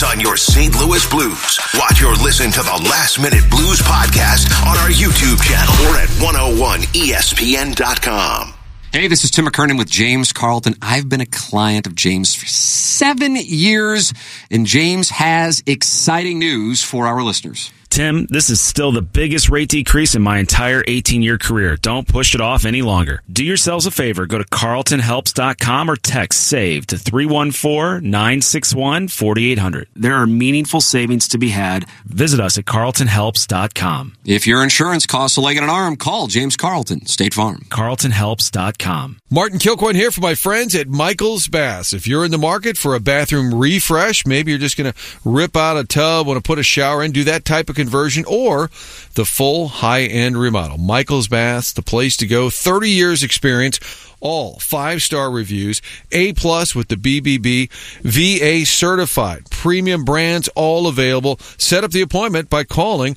news on your St. Louis Blues. Watch or listen to the Last Minute Blues podcast on our YouTube channel or at 101ESPN.com. Hey, this is Tim McKernan with James Carlton. I've been a client of James for 7 years, and James has exciting news for our listeners. Tim, this is still the biggest rate decrease in my entire 18-year career. Don't push it off any longer. Do yourselves a favor. Go to carltonhelps.com or text SAVE to 314-961-4800. There are meaningful savings to be had. Visit us at carltonhelps.com. If your insurance costs a leg and an arm, call James Carlton, State Farm. carltonhelps.com. Martin Kilcoyne here for my friends at Michael's Baths. If you're in the market for a bathroom refresh, maybe you're just going to rip out a tub, want to put a shower in, do that type of conversion, or the full high-end remodel. Michael's Baths, the place to go. 30 years experience, all 5-star reviews, A+ with the BBB, VA certified, premium brands, all available. Set up the appointment by calling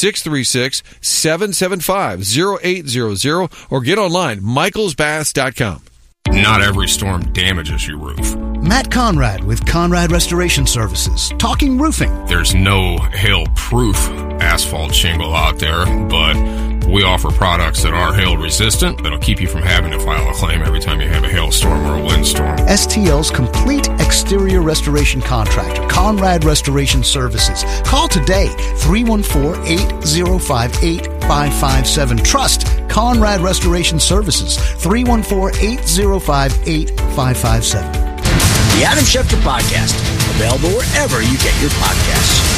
636-775-0800 or get online, michaelsbaths.com. Not every storm damages your roof. Matt Conrad with Conrad Restoration Services, talking roofing. There's no hail-proof asphalt shingle out there, but we offer products that are hail-resistant that'll keep you from having to file a claim every time you have a hailstorm or a windstorm. STL's complete exterior restoration contractor, Conrad Restoration Services. Call today, 314-805-8557. Trust Conrad Restoration Services, 314-805-8557. The Adam Schefter Podcast, available wherever you get your podcasts.